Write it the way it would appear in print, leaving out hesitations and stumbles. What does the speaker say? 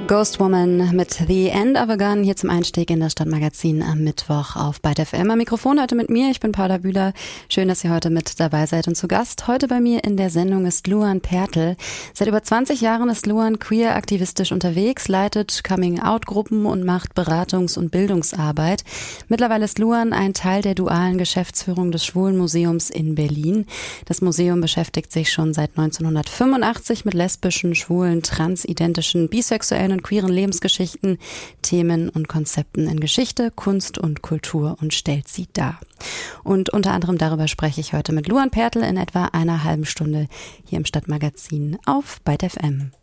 Ghost Woman mit The End of a Gun hier zum Einstieg in das Stadtmagazin am Mittwoch auf Byte FM. Am Mikrofon heute mit mir, ich bin Paula Bühler. Schön, dass ihr heute mit dabei seid und zu Gast heute bei mir in der Sendung ist Luan Pertl. Seit über 20 Jahren ist Luan queer-aktivistisch unterwegs, leitet Coming-out-Gruppen und macht Beratungs- und Bildungsarbeit. Mittlerweile ist Luan ein Teil der dualen Geschäftsführung des Schwulenmuseums in Berlin. Das Museum beschäftigt sich schon seit 1985 mit lesbischen, schwulen, transidentischen, bisexuellen und queeren Lebensgeschichten, Themen und Konzepten in Geschichte, Kunst und Kultur und stellt sie dar. Und unter anderem darüber spreche ich heute mit Luan Pertl in etwa einer halben Stunde hier im Stadtmagazin auf Byte FM.